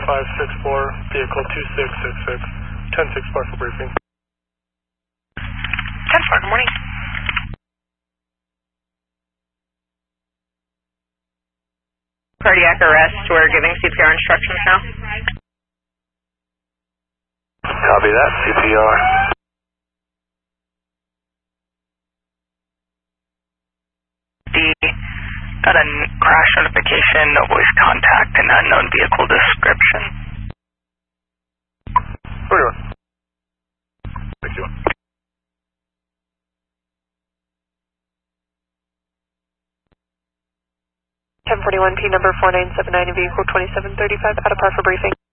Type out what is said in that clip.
4564, vehicle 2666. 10-6 bar for briefing. 10-4, good morning. Cardiac arrest, we're giving CPR instructions now. Copy that, CPR. Got a crash notification, no voice contact, and unknown vehicle description. 41. 61. 1041, P number 4979, vehicle 2735, out of par for briefing.